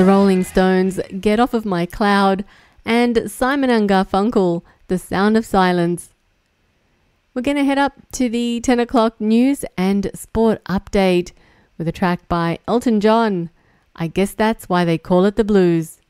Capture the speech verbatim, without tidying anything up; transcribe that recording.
the Rolling Stones, Get Off of My Cloud, and Simon and Garfunkel, The Sound of Silence. We're going to head up to the ten o'clock news and sport update with a track by Elton John. I guess that's why they call it the blues.